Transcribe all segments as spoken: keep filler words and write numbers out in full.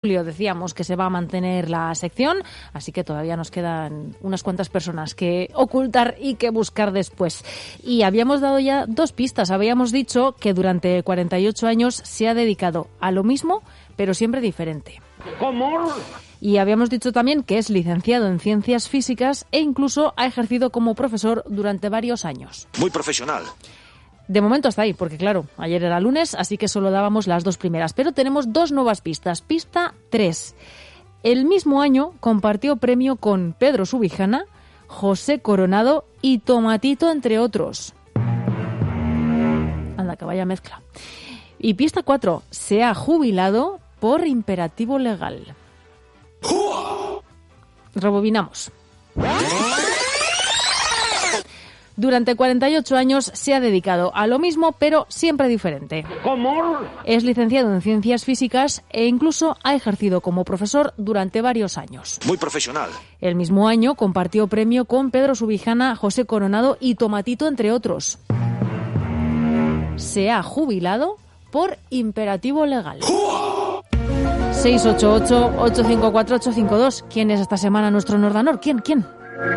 julio decíamos que se va a mantener la sección, así que todavía nos quedan unas cuantas personas que ocultar y que buscar después. Y habíamos dado ya dos pistas. Habíamos dicho que durante cuarenta y ocho años se ha dedicado a lo mismo, pero siempre diferente. ¿Cómo? Y habíamos dicho también que es licenciado en Ciencias Físicas e incluso ha ejercido como profesor durante varios años. Muy profesional. De momento hasta ahí, porque claro, ayer era lunes, así que solo dábamos las dos primeras. Pero tenemos dos nuevas pistas. Pista tres. El mismo año compartió premio con Pedro Subijana, José Coronado y Tomatito, entre otros. Anda, que vaya mezcla. Y pista cuatro. Se ha jubilado por imperativo legal. Rebobinamos. Durante cuarenta y ocho años se ha dedicado a lo mismo, pero siempre diferente. ¿Cómo? Es licenciado en Ciencias Físicas e incluso ha ejercido como profesor durante varios años. Muy profesional. El mismo año compartió premio con Pedro Subijana, José Coronado y Tomatito, entre otros. Se ha jubilado por imperativo legal. seis ocho ocho, ocho cinco cuatro, ocho cinco dos. ¿Quién es esta semana nuestro Nordanor? ¿Quién? ¿Quién?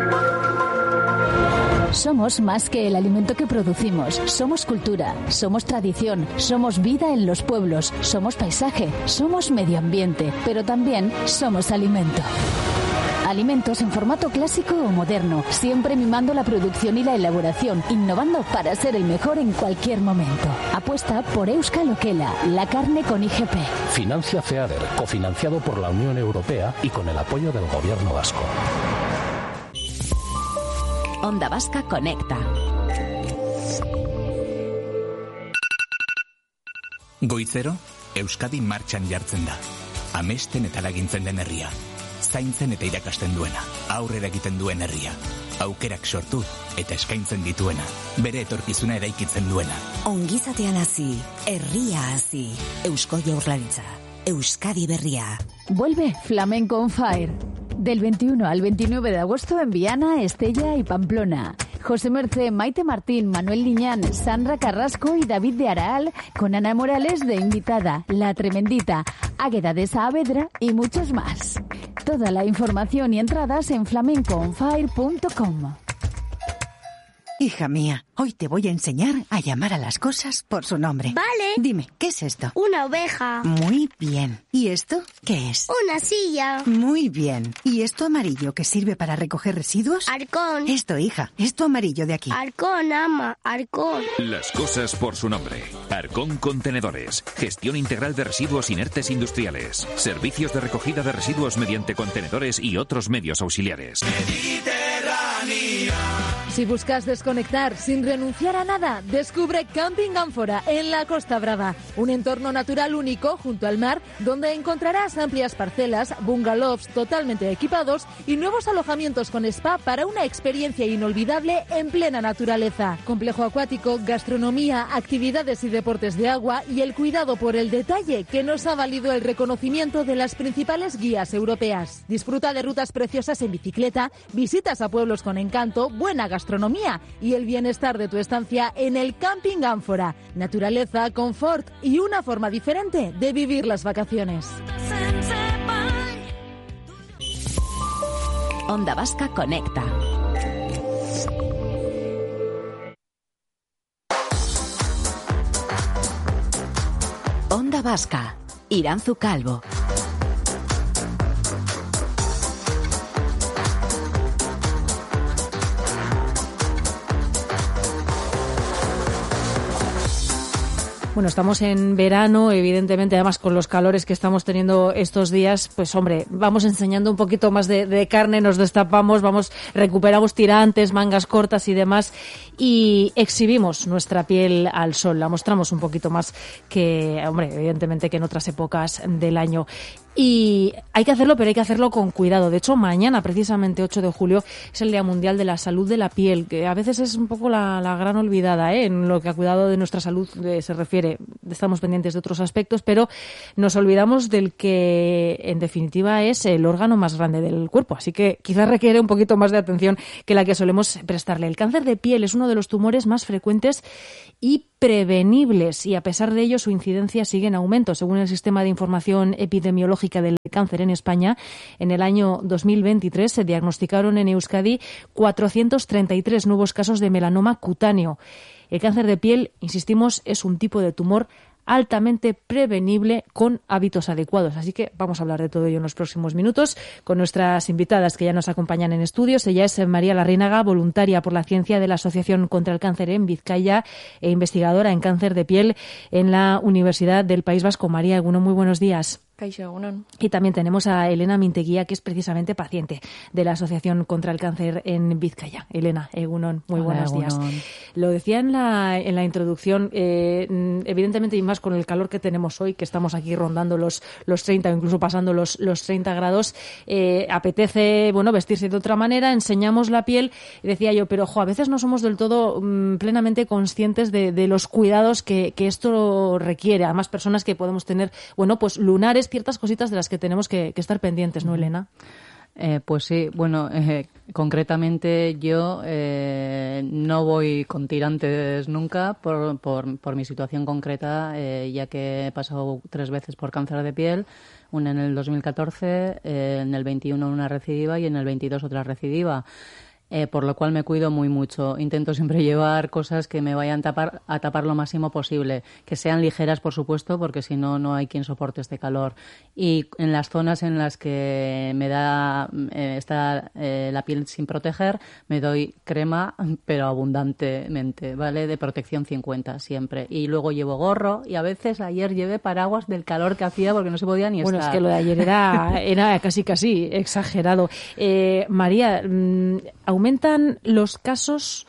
Somos más que el alimento que producimos. Somos cultura, somos tradición, somos vida en los pueblos, somos paisaje, somos medio ambiente, pero también somos alimento. Alimentos en formato clásico o moderno, siempre mimando la producción y la elaboración, innovando para ser el mejor en cualquier momento. Apuesta por Euskal Okela, la carne con I G P. Financia FEADER, cofinanciado por la Unión Europea y con el apoyo del Gobierno vasco. Onda Vasca Conecta. Goizero, Euskadi martxan jartzen da. Amesten eta lagintzen den herria. Zaintzen eta irakasten duena. Aurrera egiten duen herria. Aukerak sortu eta eskaintzen dituena. Bere etorkizuna eraikitzen duena. Ongizatean hasi, herria hasi. Eusko Jaurlaritza. Euskadi berria. Vuelve Flamenco on Fire. Del veintiuno al veintinueve de agosto en Viana, Estella y Pamplona. José Mercé, Maite Martín, Manuel Liñán, Sandra Carrasco y David de Araal, con Ana Morales de invitada, La Tremendita, Águeda de Saavedra y muchos más. Toda la información y entradas en flamenco on fire punto com. Hija mía, hoy te voy a enseñar a llamar a las cosas por su nombre. Vale. Dime, ¿qué es esto? Una oveja. Muy bien. ¿Y esto qué es? Una silla. Muy bien. ¿Y esto amarillo que sirve para recoger residuos? Arcón. Esto, hija, esto amarillo de aquí. Arcón, ama, Arcón. Las cosas por su nombre. Arcón Contenedores. Gestión integral de residuos inertes industriales. Servicios de recogida de residuos mediante contenedores y otros medios auxiliares. Si buscas desconectar sin renunciar a nada, descubre Camping Ánfora en la Costa Brava, un entorno natural único junto al mar donde encontrarás amplias parcelas, bungalows totalmente equipados y nuevos alojamientos con spa para una experiencia inolvidable en plena naturaleza. Complejo acuático, gastronomía, actividades y deportes de agua y el cuidado por el detalle que nos ha valido el reconocimiento de las principales guías europeas. Disfruta de rutas preciosas en bicicleta, visitas a pueblos con encanto, buena gastronomía gastronomía y el bienestar de tu estancia en el Camping Ánfora. Naturaleza, confort y una forma diferente de vivir las vacaciones. Onda Vasca Conecta. Onda Vasca. Iranzu Calvo. Bueno, estamos en verano, evidentemente, además con los calores que estamos teniendo estos días, pues hombre, vamos enseñando un poquito más de, de carne, nos destapamos, vamos, recuperamos tirantes, mangas cortas y demás, y exhibimos nuestra piel al sol, la mostramos un poquito más que, hombre, evidentemente que en otras épocas del año. Y hay que hacerlo, pero hay que hacerlo con cuidado. De hecho, mañana, precisamente ocho de julio, es el Día Mundial de la Salud de la Piel, que a veces es un poco la, la gran olvidada, ¿eh? En lo que a cuidado de nuestra salud eh, se refiere. Estamos pendientes de otros aspectos, pero nos olvidamos del que, en definitiva, es el órgano más grande del cuerpo. Así que quizás requiere un poquito más de atención que la que solemos prestarle. El cáncer de piel es uno de de los tumores más frecuentes y prevenibles, y a pesar de ello su incidencia sigue en aumento. Según el Sistema de Información Epidemiológica del Cáncer en España, en el año dos mil veintitrés se diagnosticaron en Euskadi cuatrocientos treinta y tres nuevos casos de melanoma cutáneo. El cáncer de piel, insistimos, es un tipo de tumor altamente prevenible con hábitos adecuados. Así que vamos a hablar de todo ello en los próximos minutos con nuestras invitadas que ya nos acompañan en estudios. Ella es María Larrinaga, voluntaria por la ciencia de la Asociación contra el Cáncer en Vizcaya e investigadora en cáncer de piel en la Universidad del País Vasco. María, Egunon, muy buenos días. Y también tenemos a Elena Minteguía, que es precisamente paciente de la Asociación contra el Cáncer en Vizcaya. Elena, Egunon, muy Hola, buenos Egunon. días. Lo decía en la, en la introducción, eh, evidentemente, y más con el calor que tenemos hoy, que estamos aquí rondando los, los treinta o incluso pasando los, los treinta grados, eh, apetece, bueno, vestirse de otra manera, enseñamos la piel, y decía yo, pero ojo, a veces no somos del todo mmm, plenamente conscientes de, de los cuidados que, que esto requiere. Además, personas que podemos tener, bueno, pues lunares, ciertas cositas de las que tenemos que, que estar pendientes, ¿no, Elena? Eh, pues sí, bueno, eh, concretamente yo eh, no voy con tirantes nunca por, por, por mi situación concreta, eh, ya que he pasado tres veces por cáncer de piel, una en el dos mil catorce, eh, en el veintiuno una recidiva y en el veintidós otra recidiva. Eh, por lo cual me cuido muy mucho. Intento siempre llevar cosas que me vayan tapar, a tapar lo máximo posible, que sean ligeras, por supuesto, porque si no, no hay quien soporte este calor. Y en las zonas en las que me da eh, está eh, la piel sin proteger, me doy crema, pero abundantemente, ¿vale? De protección cincuenta siempre. Y luego llevo gorro y a veces ayer llevé paraguas del calor que hacía porque no se podía ni bueno, estar. Bueno, es que lo de ayer era, era casi casi exagerado. Eh, María, mmm, ¿aumentan los casos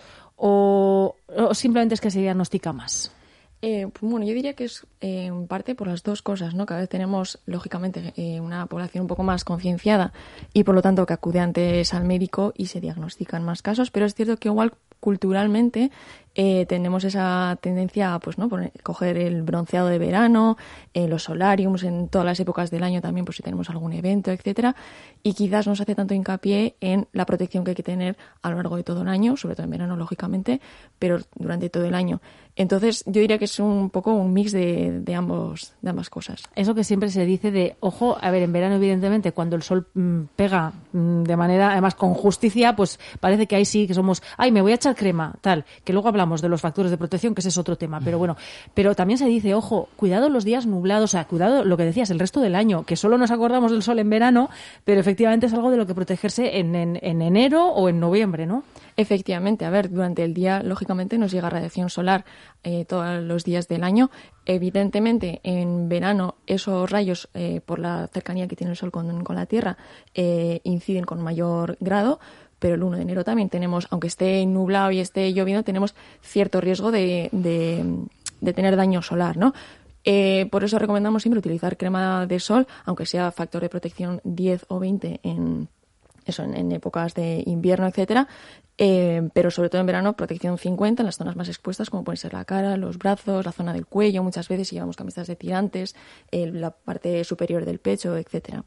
o, o simplemente es que se diagnostica más? Eh, pues bueno, yo diría que es eh, en parte por las dos cosas, ¿no? Cada vez tenemos, lógicamente, eh, una población un poco más concienciada y, por lo tanto, que acude antes al médico y se diagnostican más casos, pero es cierto que igual culturalmente eh, tenemos esa tendencia a pues, ¿no? Poner, coger el bronceado de verano, eh, los solariums en todas las épocas del año también, pues si tenemos algún evento, etcétera, y quizás no se hace tanto hincapié en la protección que hay que tener a lo largo de todo el año, sobre todo en verano, lógicamente, pero durante todo el año. Entonces, yo diría que es un poco un mix de, de ambos de ambas cosas. Eso que siempre se dice de, ojo, a ver, en verano, evidentemente, cuando el sol mmm, pega mmm, de manera, además, con justicia, pues parece que ahí sí que somos, ay, me voy a echar crema, tal, que luego hablamos de los factores de protección, que ese es otro tema, pero bueno, pero también se dice, ojo, cuidado los días nublados, o sea, cuidado lo que decías, el resto del año, que solo nos acordamos del sol en verano, pero efectivamente es algo de lo que protegerse en, en, en enero o en noviembre, ¿no? Efectivamente, a ver, durante el día, lógicamente, nos llega radiación solar eh, todos los días del año. Evidentemente, en verano, esos rayos, eh, por la cercanía que tiene el sol con, con la Tierra, eh, inciden con mayor grado, pero el uno de enero también tenemos, aunque esté nublado y esté lloviendo, tenemos cierto riesgo de, de, de tener daño solar, ¿no? Eh, por eso recomendamos siempre utilizar crema de sol, aunque sea factor de protección diez o veinte en eso en, en épocas de invierno, etcétera, eh, pero sobre todo en verano protección cincuenta en las zonas más expuestas, como pueden ser la cara, los brazos, la zona del cuello, muchas veces si llevamos camisas de tirantes, eh, la parte superior del pecho, etcétera.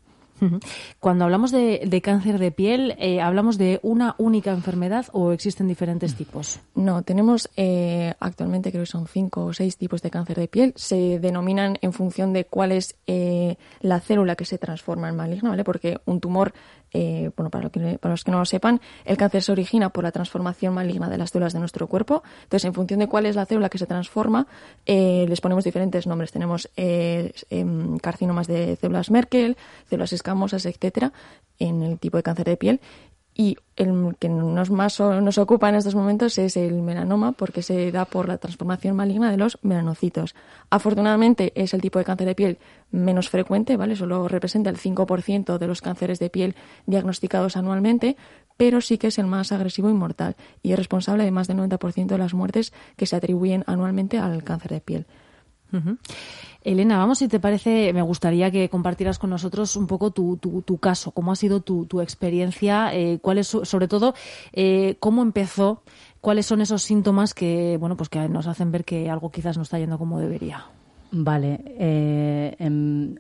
Cuando hablamos de, de cáncer de piel, eh, ¿hablamos de una única enfermedad o existen diferentes tipos? No, tenemos eh, actualmente creo que son cinco o seis tipos de cáncer de piel. Se denominan en función de cuál es eh, la célula que se transforma en maligna, ¿vale? Porque un tumor, eh, bueno, para, lo que, para los que no lo sepan, el cáncer se origina por la transformación maligna de las células de nuestro cuerpo. Entonces, en función de cuál es la célula que se transforma, eh, les ponemos diferentes nombres. Tenemos eh, eh, carcinomas de células Merkel, células escamosas, etcétera, en el tipo de cáncer de piel. Y el que nos más nos ocupa en estos momentos es el melanoma, porque se da por la transformación maligna de los melanocitos. Afortunadamente es el tipo de cáncer de piel menos frecuente, ¿vale? Solo representa el cinco por ciento de los cánceres de piel diagnosticados anualmente, pero sí que es el más agresivo y mortal, y es responsable de más del noventa por ciento de las muertes que se atribuyen anualmente al cáncer de piel. Uh-huh. Elena, vamos, si te parece, me gustaría que compartieras con nosotros un poco tu, tu, tu caso, cómo ha sido tu, tu experiencia, eh, cuál es, sobre todo, eh, cómo empezó, cuáles son esos síntomas que, bueno, pues que nos hacen ver que algo quizás no está yendo como debería. Vale, eh, en,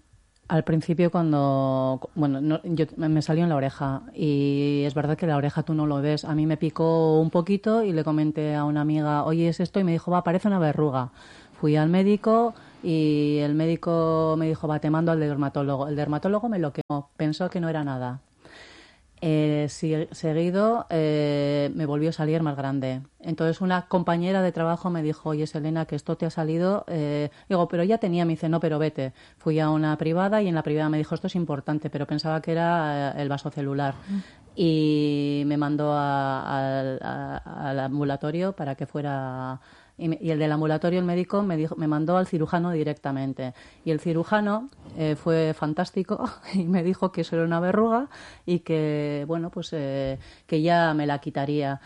Al principio cuando, bueno, no, yo me salió en la oreja y es verdad que la oreja tú no lo ves. A mí me picó un poquito y le comenté a una amiga, oye, es esto, y me dijo, va, parece una verruga. Fui al médico y el médico me dijo, va, te mando al dermatólogo. El dermatólogo me lo quemó, pensó que no era nada. Eh, si, seguido eh, me volvió a salir más grande. Entonces una compañera de trabajo me dijo, oye, Selena, que esto te ha salido. Eh, digo, pero ya tenía. Me dice, no, pero vete. Fui a una privada y en la privada me dijo, esto es importante, pero pensaba que era eh, el vaso celular. Mm. Y me mandó a, a, a, al ambulatorio para que fuera... Y, me, y el del ambulatorio, el médico, me dijo, me mandó al cirujano directamente. Y el cirujano eh, fue fantástico y me dijo que eso era una verruga y que, bueno, pues eh, que ya me la quitaría.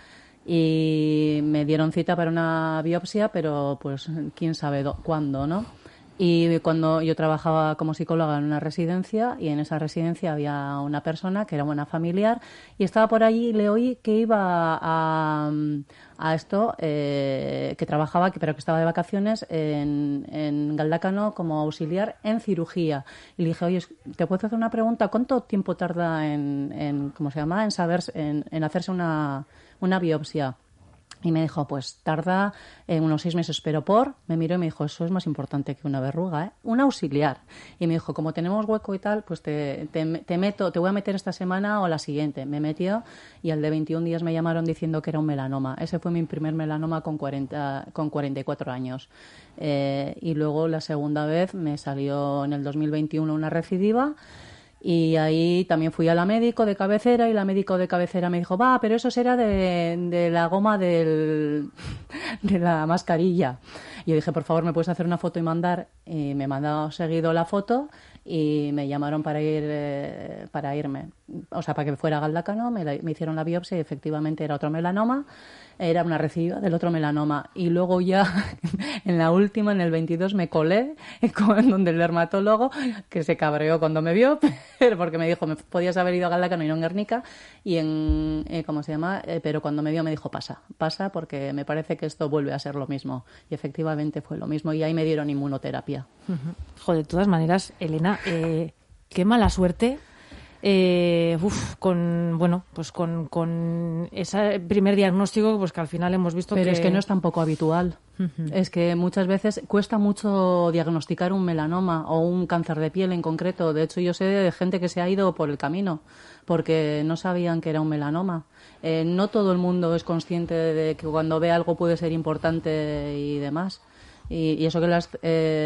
Y me dieron cita para una biopsia, pero pues quién sabe do, cuándo, ¿no? Y cuando yo trabajaba como psicóloga en una residencia, y en esa residencia había una persona que era una familiar, y estaba por allí y le oí que iba a, a esto, eh, que trabajaba, pero que estaba de vacaciones en, en Galdácano como auxiliar en cirugía. Y le dije, oye, ¿te puedo hacer una pregunta? ¿Cuánto tiempo tarda en, en ¿cómo se llama?, en saber, en, en hacerse una, una biopsia? Y me dijo, pues tarda eh, unos seis meses, pero por... Me miró y me dijo, eso es más importante que una verruga, ¿eh? Un auxiliar. Y me dijo, como tenemos hueco y tal, pues te, te, te meto, te voy a meter esta semana o la siguiente. Me metió y al de veintiún días me llamaron diciendo que era un melanoma. Ese fue mi primer melanoma con, cuarenta, con cuarenta y cuatro años. Eh, y luego la segunda vez me salió en el dos mil veintiuno una recidiva. Y ahí también fui a la médico de cabecera y la médico de cabecera me dijo, va, pero eso será de, de la goma del, de la mascarilla. Y yo dije, por favor, ¿me puedes hacer una foto y mandar? Y me mandó seguido la foto y me llamaron para ir eh, para irme. O sea, para que fuera a Galdácano, me, la, me hicieron la biopsia y efectivamente era otro melanoma. Era una recidiva del otro melanoma. Y luego ya, en la última, en el veintidós, me colé con donde el dermatólogo, que se cabreó cuando me vio, porque me dijo, me podías haber ido a Galdácano y no en Guernica. Y en, eh, ¿cómo se llama? Eh, pero cuando me vio me dijo, pasa, pasa, porque me parece que esto vuelve a ser lo mismo. Y efectivamente fue lo mismo. Y ahí me dieron inmunoterapia. Uh-huh. Joder, de todas maneras, Elena, eh, qué mala suerte. Eh, uf, con bueno pues con, con ese primer diagnóstico, pues que al final hemos visto pero que... es que no es tampoco habitual. Uh-huh. Es que muchas veces cuesta mucho diagnosticar un melanoma o un cáncer de piel en concreto. De hecho, yo sé de gente que se ha ido por el camino porque no sabían que era un melanoma. Eh, no todo el mundo es consciente de que cuando ve algo puede ser importante y demás. Y, y eso que las, eh,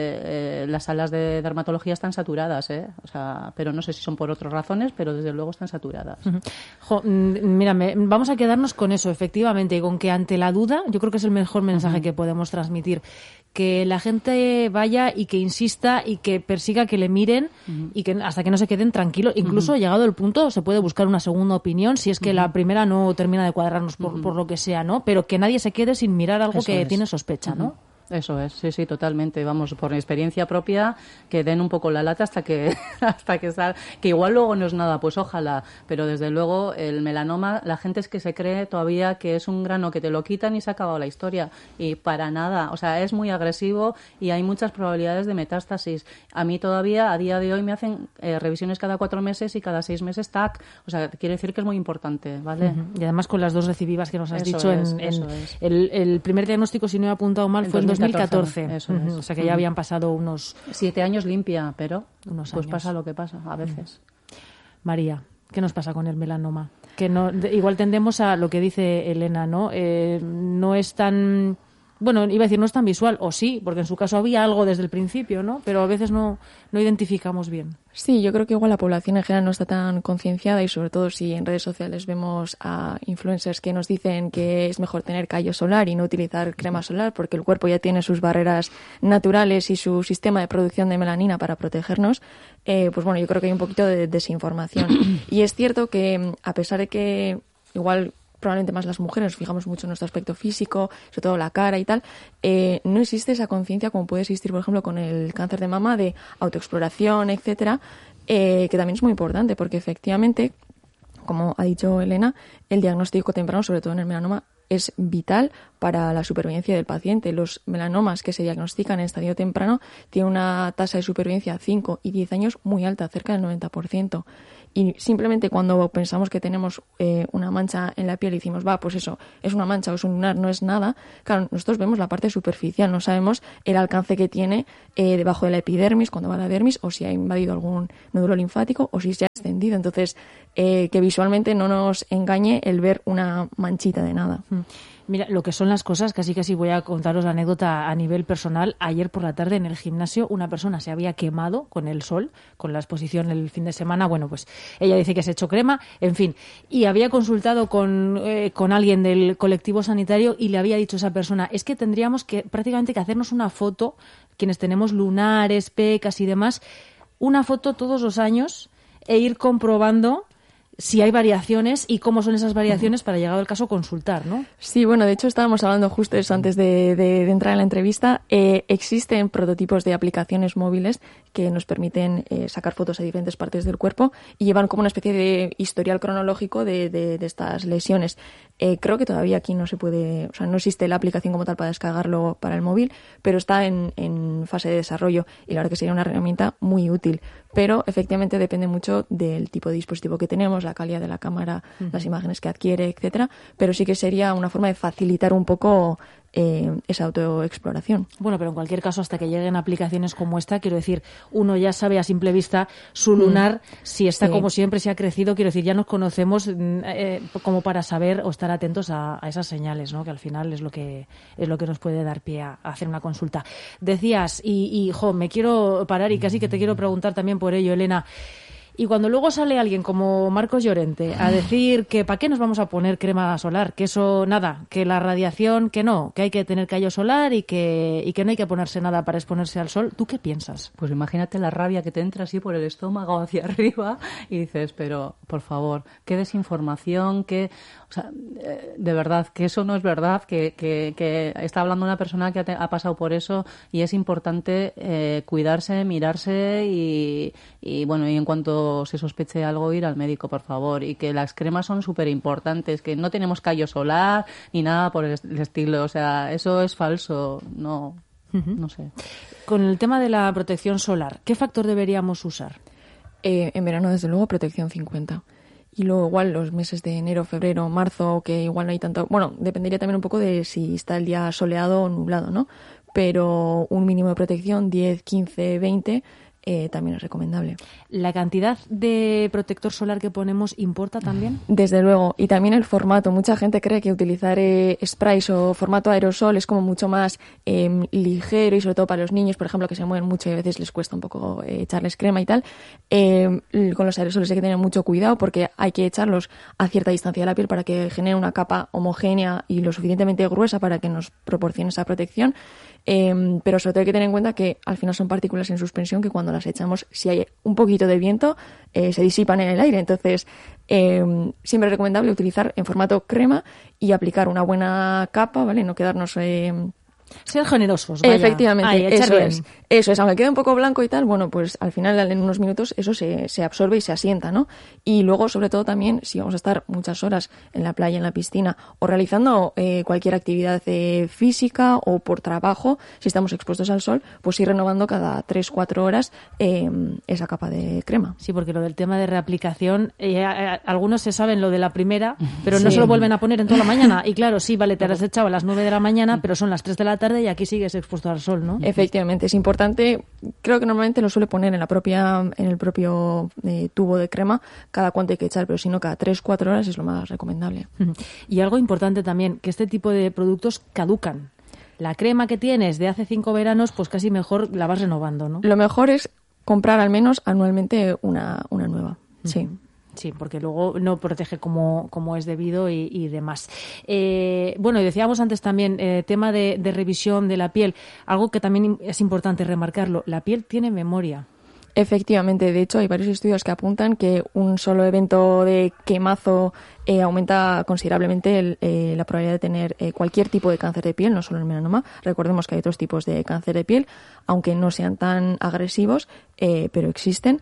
eh, las salas de dermatología están saturadas, ¿eh? O sea, pero no sé si son por otras razones, pero desde luego están saturadas. Uh-huh. Jo, mira, me, vamos a quedarnos con eso, efectivamente, y con que ante la duda, yo creo que es el mejor mensaje uh-huh. que podemos transmitir. Que la gente vaya y que insista y que persiga que le miren uh-huh. y que hasta que no se queden tranquilos. Incluso uh-huh. llegado el punto se puede buscar una segunda opinión si es que uh-huh. la primera no termina de cuadrarnos por, uh-huh. por lo que sea, ¿no? Pero que nadie se quede sin mirar algo eso que es. Tiene sospecha, ¿no? Uh-huh. Eso es, sí, sí, totalmente. Vamos, por mi experiencia propia, que den un poco la lata hasta que hasta que sal, que igual luego no es nada, pues ojalá, pero desde luego el melanoma, la gente es que se cree todavía que es un grano que te lo quitan y se ha acabado la historia, y para nada, o sea, es muy agresivo y hay muchas probabilidades de metástasis. A mí todavía, a día de hoy, me hacen eh, revisiones cada cuatro meses y cada seis meses T A C, o sea, quiere decir que es muy importante, ¿vale? Uh-huh. Y además con las dos recidivas que nos has eso dicho, es, en, en es. El, el primer diagnóstico, si no he apuntado mal, fue en dos mil catorce. Eso uh-huh. es. O sea que ya habían pasado unos... Siete años limpia, pero unos pues años. pasa lo que pasa, a veces. Uh-huh. María, ¿qué nos pasa con el melanoma? Que no, de, igual tendemos a lo que dice Elena, ¿no? Eh, no es tan... Bueno, iba a decir, no es tan visual, o sí, porque en su caso había algo desde el principio, ¿no? Pero a veces no, no identificamos bien. Sí, yo creo que igual la población en general no está tan concienciada y sobre todo si en redes sociales vemos a influencers que nos dicen que es mejor tener callo solar y no utilizar crema solar porque el cuerpo ya tiene sus barreras naturales y su sistema de producción de melanina para protegernos, eh, pues bueno, yo creo que hay un poquito de desinformación. Y es cierto que a pesar de que igual... probablemente más las mujeres, nos fijamos mucho en nuestro aspecto físico, sobre todo la cara y tal, eh, no existe esa conciencia como puede existir, por ejemplo, con el cáncer de mama, de autoexploración, etcétera, eh, que también es muy importante, porque efectivamente, como ha dicho Elena, el diagnóstico temprano, sobre todo en el melanoma, es vital para la supervivencia del paciente. Los melanomas que se diagnostican en estadio temprano tienen una tasa de supervivencia a cinco y diez años muy alta, cerca del noventa por ciento. Y simplemente cuando pensamos que tenemos eh, una mancha en la piel y decimos, va, pues eso, es una mancha o es un lunar, no es nada, claro, nosotros vemos la parte superficial, no sabemos el alcance que tiene eh, debajo de la epidermis, cuando va a la dermis, o si ha invadido algún nódulo linfático, o si se ha extendido. Entonces, eh, que visualmente no nos engañe el ver una manchita de nada. Mm. Mira, lo que son las cosas, casi casi voy a contaros la anécdota a nivel personal. Ayer por la tarde en el gimnasio una persona se había quemado con el sol, con la exposición el fin de semana. Bueno, pues ella dice que se echó crema, en fin. Y había consultado con, eh, con alguien del colectivo sanitario y le había dicho a esa persona, es que tendríamos que prácticamente que hacernos una foto, quienes tenemos lunares, pecas y demás, una foto todos los años e ir comprobando si hay variaciones y cómo son esas variaciones para, llegado el caso, consultar, ¿no? Sí, bueno, de hecho estábamos hablando justo eso antes de, de, de entrar en la entrevista. Eh, existen prototipos de aplicaciones móviles que nos permiten eh, sacar fotos de diferentes partes del cuerpo y llevan como una especie de historial cronológico de, de, de estas lesiones. Eh, creo que todavía aquí no se puede, o sea, no existe la aplicación como tal para descargarlo para el móvil, pero está en, en fase de desarrollo y la verdad que sería una herramienta muy útil. Pero efectivamente depende mucho del tipo de dispositivo que tenemos, la calidad de la cámara, uh-huh. las imágenes que adquiere, etcétera. Pero sí que sería una forma de facilitar un poco eh, esa autoexploración. Bueno, pero en cualquier caso, hasta que lleguen aplicaciones como esta, quiero decir, uno ya sabe a simple vista su lunar, mm. si está sí. como siempre, si ha crecido, quiero decir, ya nos conocemos eh, como para saber o estar atentos a, a esas señales, ¿no? Que al final es lo que es lo que nos puede dar pie a, a hacer una consulta. Decías, y, y jo, me quiero parar y casi que te quiero preguntar también por ello, Elena. Y cuando luego sale alguien como Marcos Llorente a decir que ¿para qué nos vamos a poner crema solar? Que eso, nada, que la radiación, que no, que hay que tener callo solar y que, y que no hay que ponerse nada para exponerse al sol. ¿Tú qué piensas? Pues imagínate la rabia que te entra así por el estómago hacia arriba y dices, pero, por favor, qué desinformación, qué... O sea, de verdad, que eso no es verdad, que, que, que está hablando una persona que ha, te, ha pasado por eso y es importante eh, cuidarse, mirarse y, y, bueno, y en cuanto se sospeche algo, ir al médico, por favor. Y que las cremas son súper importantes, que no tenemos callo solar ni nada por el, el estilo. O sea, eso es falso, no, uh-huh. no sé. Con el tema de la protección solar, ¿qué factor deberíamos usar? Eh, en verano, desde luego, protección cincuenta. Y luego igual los meses de enero, febrero, marzo, que igual no hay tanto... Bueno, dependería también un poco de si está el día soleado o nublado, ¿no? Pero un mínimo de protección, diez, quince, veinte... Eh, también es recomendable. ¿La cantidad de protector solar que ponemos importa también? Desde luego, y también el formato. Mucha gente cree que utilizar eh, sprays o formato aerosol es como mucho más eh, ligero y sobre todo para los niños, por ejemplo, que se mueven mucho y a veces les cuesta un poco eh, echarles crema y tal. Eh, con los aerosoles hay que tener mucho cuidado porque hay que echarlos a cierta distancia de la piel para que genere una capa homogénea y lo suficientemente gruesa para que nos proporcione esa protección. Eh, pero sobre todo hay que tener en cuenta que al final son partículas en suspensión que cuando las echamos, si hay un poquito de viento, eh, se disipan en el aire. Entonces, eh, siempre es recomendable utilizar en formato crema y aplicar una buena capa, ¿vale? No quedarnos... Eh, Ser generosos, vaya. Efectivamente, Ay, eso es. Eso es, aunque quede un poco blanco y tal, bueno, pues al final en unos minutos eso se, se absorbe y se asienta, ¿no? Y luego, sobre todo también, si vamos a estar muchas horas en la playa, en la piscina, o realizando eh, cualquier actividad eh, física o por trabajo, si estamos expuestos al sol, pues ir renovando cada tres, cuatro horas eh, esa capa de crema. Sí, porque lo del tema de reaplicación, eh, algunos se saben lo de la primera, pero sí. no se lo vuelven a poner en toda la mañana. Y claro, sí, vale, te las has echado a las nueve de la mañana, pero son las tres de la tarde y aquí sigues expuesto al sol, ¿no? Efectivamente, es importante. Creo que normalmente lo suele poner en la propia, en el propio eh, tubo de crema cada cuánto hay que echar, pero si no, cada tres, cuatro horas es lo más recomendable. Y algo importante también, que este tipo de productos caducan. La crema que tienes de hace cinco veranos, pues casi mejor la vas renovando, ¿no? Lo mejor es comprar al menos anualmente una, una nueva, sí. Uh-huh. Sí, porque luego no protege como, como es debido y, y demás. Eh, bueno, y decíamos antes también, eh, tema de, de revisión de la piel, algo que también es importante remarcarlo, la piel tiene memoria. Efectivamente, de hecho hay varios estudios que apuntan que un solo evento de quemazo eh, aumenta considerablemente el, eh, la probabilidad de tener eh, cualquier tipo de cáncer de piel, no solo el melanoma. Recordemos que hay otros tipos de cáncer de piel, aunque no sean tan agresivos, eh, pero existen.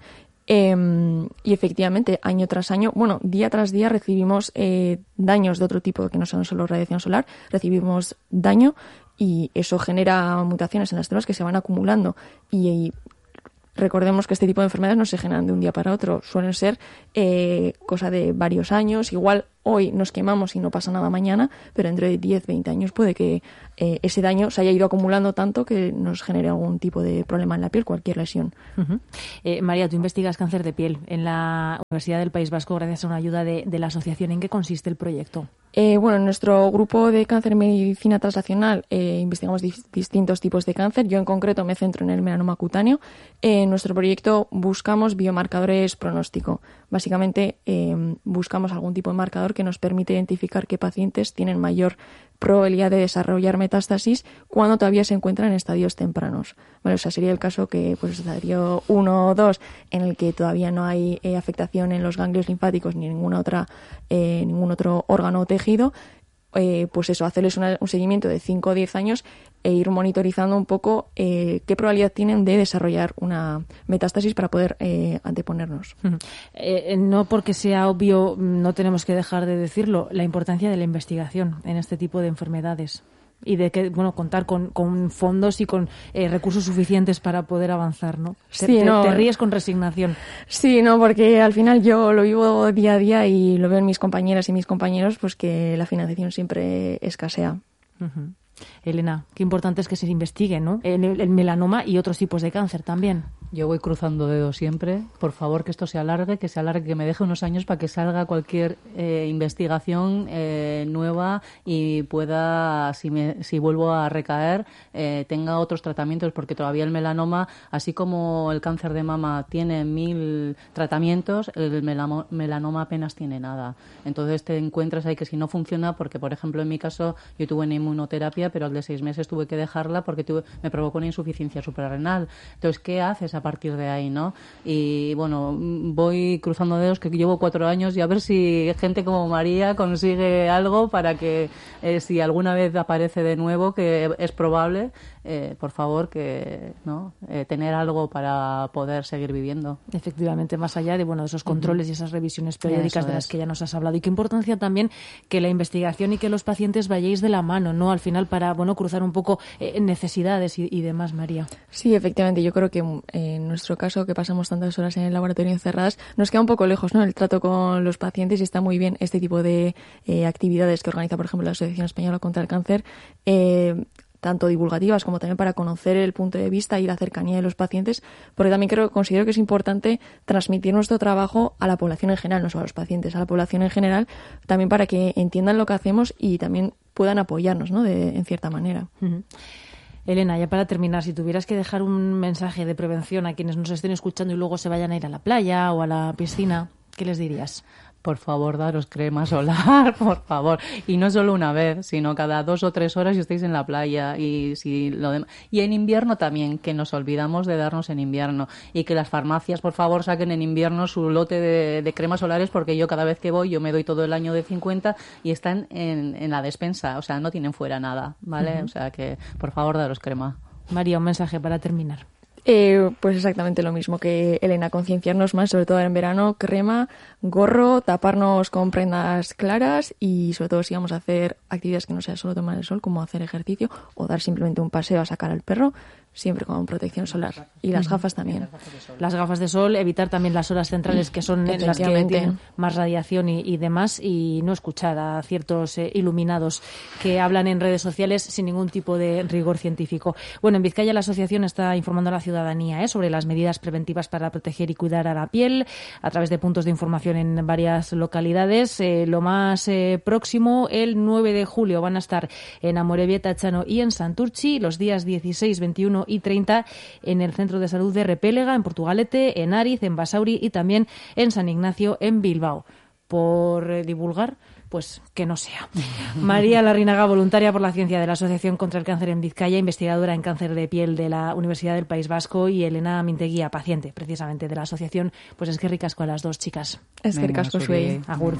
Eh, y efectivamente, año tras año, bueno, día tras día recibimos eh, daños de otro tipo que no son solo radiación solar, recibimos daño y eso genera mutaciones en las células que se van acumulando y, y recordemos que este tipo de enfermedades no se generan de un día para otro, suelen ser eh, cosa de varios años. Igual hoy nos quemamos y no pasa nada mañana, pero dentro de diez, veinte años puede que eh, ese daño se haya ido acumulando tanto que nos genere algún tipo de problema en la piel, cualquier lesión. Uh-huh. Eh, María, tú investigas cáncer de piel en la Universidad del País Vasco gracias a una ayuda de, de la asociación. ¿En qué consiste el proyecto? Eh, bueno, en nuestro grupo de cáncer y medicina translacional eh, investigamos di- distintos tipos de cáncer. Yo en concreto me centro en el melanoma cutáneo. Eh, en nuestro proyecto buscamos biomarcadores pronóstico. Básicamente eh, buscamos algún tipo de marcador que nos permite identificar qué pacientes tienen mayor probabilidad de desarrollar metástasis cuando todavía se encuentran en estadios tempranos. Bueno, o sea, sería el caso que, pues, estadio uno o dos, en el que todavía no hay eh, afectación en los ganglios linfáticos ni ninguna otra, eh, ningún otro órgano o tejido. Eh, pues eso, hacerles una, un seguimiento de cinco o diez años e ir monitorizando un poco eh, qué probabilidad tienen de desarrollar una metástasis para poder eh, anteponernos. Uh-huh. Eh, no porque sea obvio, no tenemos que dejar de decirlo, la importancia de la investigación en este tipo de enfermedades y de que, bueno, contar con, con fondos y con eh, recursos suficientes para poder avanzar, ¿no? Sí, te, no. te ríes con resignación. Sí, no, porque al final yo lo vivo día a día y lo veo en mis compañeras y mis compañeros, pues que la financiación siempre escasea. Uh-huh. Elena, qué importante es que se investigue, ¿no? El, el melanoma y otros tipos de cáncer también. Yo voy cruzando dedos siempre. Por favor, que esto se alargue, que se alargue, que me deje unos años para que salga cualquier eh, investigación eh, nueva y pueda, si, me, si vuelvo a recaer, eh, tenga otros tratamientos, porque todavía el melanoma, así como el cáncer de mama tiene mil tratamientos, el melamo, melanoma apenas tiene nada. Entonces te encuentras ahí que si no funciona, porque por ejemplo en mi caso yo tuve una inmunoterapia, pero al de seis meses tuve que dejarla porque tuve, me provocó una insuficiencia suprarrenal. Entonces, ¿qué haces a partir de ahí, no? Y bueno, voy cruzando dedos, que llevo cuatro años, y a ver si gente como María consigue algo para que eh, si alguna vez aparece de nuevo, que es probable, eh, por favor, que no eh, tener algo para poder seguir viviendo. Efectivamente, más allá de bueno de esos controles uh-huh. y esas revisiones periódicas Eso de las es. que ya nos has hablado. Y qué importancia también que la investigación y que los pacientes vayáis de la mano, ¿no? Al final, para bueno cruzar un poco eh, necesidades y, y demás, María. Sí, efectivamente. Yo creo que eh, en nuestro caso, que pasamos tantas horas en el laboratorio encerradas, nos queda un poco lejos, ¿no?, el trato con los pacientes, y está muy bien este tipo de eh, actividades que organiza, por ejemplo, la Asociación Española contra el Cáncer, eh, tanto divulgativas como también para conocer el punto de vista y la cercanía de los pacientes, porque también creo considero que es importante transmitir nuestro trabajo a la población en general, no solo a los pacientes, a la población en general, también para que entiendan lo que hacemos y también puedan apoyarnos, ¿no?, de, en cierta manera. Uh-huh. Elena, ya para terminar, si tuvieras que dejar un mensaje de prevención a quienes nos estén escuchando y luego se vayan a ir a la playa o a la piscina, ¿qué les dirías? Por favor, daros crema solar, por favor. Y no solo una vez, sino cada dos o tres horas si estáis en la playa. Y si lo dem- y en invierno también, que nos olvidamos de darnos en invierno. Y que las farmacias, por favor, saquen en invierno su lote de, de cremas solares, porque yo cada vez que voy, yo me doy todo el año de cincuenta y están en, en la despensa. O sea, no tienen fuera nada, ¿vale? Uh-huh. O sea que, por favor, daros crema. María, un mensaje para terminar. Eh, pues exactamente lo mismo que Elena, concienciarnos más, sobre todo en verano, crema, gorro, taparnos con prendas claras y sobre todo si vamos a hacer actividades que no sea solo tomar el sol, como hacer ejercicio o dar simplemente un paseo a sacar al perro, siempre con protección solar. Y las gafas también. Las gafas de sol, evitar también las horas centrales, que son las que tienen más radiación y, y demás, y no escuchar a ciertos eh, iluminados que hablan en redes sociales sin ningún tipo de rigor científico. Bueno, en Vizcaya la asociación está informando a la ciudadanía ¿eh? sobre las medidas preventivas para proteger y cuidar a la piel a través de puntos de información en varias localidades. Eh, lo más eh, próximo, el nueve de julio, van a estar en Amorebieta, Chano y en Santurchi, los días dieciséis, veintiuno y treinta en el Centro de Salud de Repélega, en Portugalete, en Ariz, en Basauri y también en San Ignacio, en Bilbao. Por eh, divulgar, pues que no sea. María Larrinaga, voluntaria por la ciencia de la Asociación contra el Cáncer en Vizcaya, investigadora en cáncer de piel de la Universidad del País Vasco, y Elena Minteguía, paciente precisamente de la asociación. Pues es que ricasco a las dos chicas. Es que ricasco suey. Agur.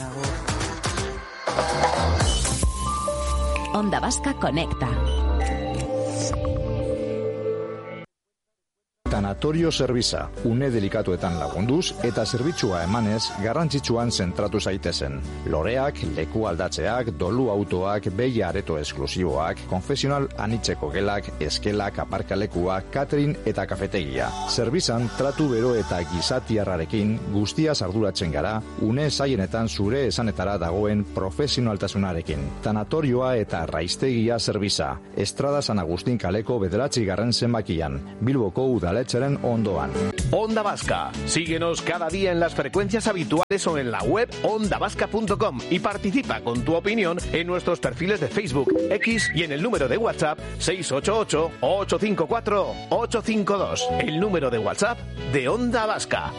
Onda Vasca Conecta. Tanatorio Servisa, une delikatuetan lagunduz eta zerbitzua emanez garrantzitsuan zentratu zaitezen. Loreak, leku aldatzeak, dolu autoak, behi areto esklusiboak, konfesional anitzeko gelak, eskelak, aparkalekuak, catering eta kafetegia. Servisan tratu bero eta gizatiarrarekin guztia arduratzen gara, une zaienetan zure esanetara dagoen profesionaltasunarekin. Tanatorioa eta raiztegia Servisa, Estrada San Agustín kaleko bederatzi garren zenbakian, Bilboko udaletxeren ondoan. Onda Vasca. Síguenos cada día en las frecuencias habituales o en la web onda vasca punto com y participa con tu opinión en nuestros perfiles de Facebook, X y en el número de WhatsApp seis ocho ocho, ocho cinco cuatro, ocho cinco dos. El número de WhatsApp de Onda Vasca.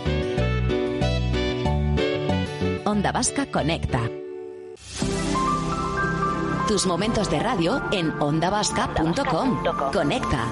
Onda Vasca Conecta. Tus momentos de radio en onda vasca punto com. Conecta.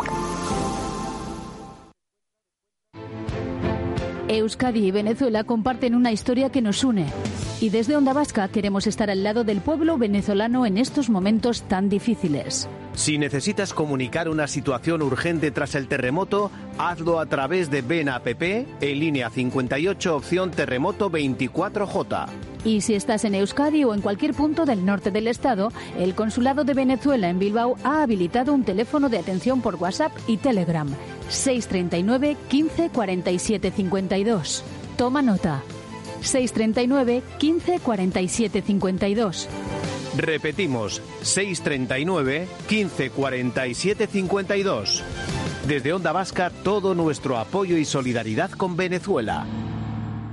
Euskadi y Venezuela comparten una historia que nos une. Y desde Onda Vasca queremos estar al lado del pueblo venezolano en estos momentos tan difíciles. Si necesitas comunicar una situación urgente tras el terremoto, hazlo a través de Ven App en línea cincuenta y ocho opción terremoto veinticuatro J. Y si estás en Euskadi o en cualquier punto del norte del estado, el Consulado de Venezuela en Bilbao ha habilitado un teléfono de atención por WhatsApp y Telegram. seis treinta y nueve, quince, cuarenta y siete, cincuenta y dos. Toma nota. seis treinta y nueve, quince, cuarenta y siete, cincuenta y dos. Repetimos, seis treinta y nueve, quince, cuarenta y siete, cincuenta y dos. Desde Onda Vasca, todo nuestro apoyo y solidaridad con Venezuela.